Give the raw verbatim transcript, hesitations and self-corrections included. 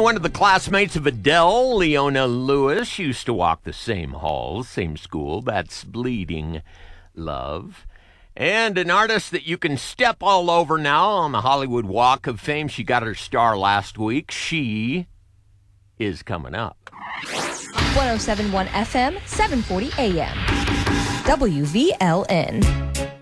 one of the classmates of Adele, Leona Lewis, used to walk the same halls, same school. That's Bleeding Love. And an artist that you can step all over now on the Hollywood Walk of Fame. She got her star last week. She is coming up. one oh seven point one F M, seven forty A M. W V L N.